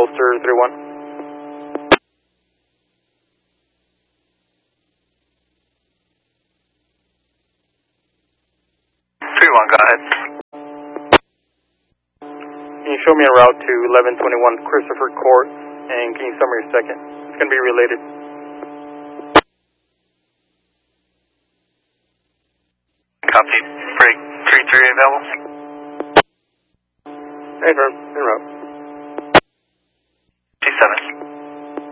holster 3-1. 3-1, go ahead. Can you show me a route to 1121 Christopher Court, and can you summary your second? It's going to be related. Copy. Break 3-3 available. Hey, firm. En route. 2-7.